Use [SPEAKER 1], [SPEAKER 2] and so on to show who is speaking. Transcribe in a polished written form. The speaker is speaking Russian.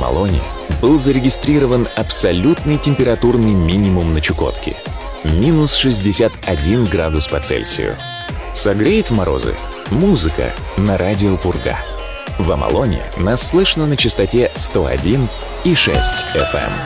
[SPEAKER 1] Амалоне был зарегистрирован абсолютный температурный минимум на Чукотке – минус 61 градус по Цельсию. Согреет в морозы музыка на радио Пурга. В Амалоне нас слышно на частоте 101,6 FM.